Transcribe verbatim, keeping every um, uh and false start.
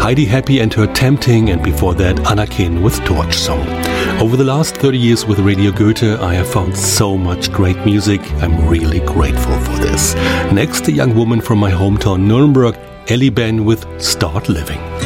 Heidi Happy and her Tempting, and before that Anakin with Torch Song. Over the last thirty years with Radio Goethe, I have found so much great music. I'm really grateful for this. Next, a young woman from my hometown Nuremberg, Ellie Ben with Start Living.